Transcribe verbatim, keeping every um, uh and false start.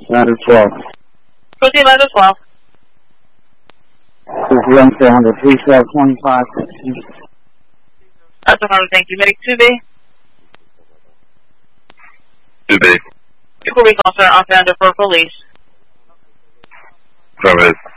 ladder twelve. Proceed ladder twelve. This is one seven hundred, three twelve twenty-five. That's one hundred, thank you. Medic two B. two B. Equal recall, sir, on standard for police. Affirmative.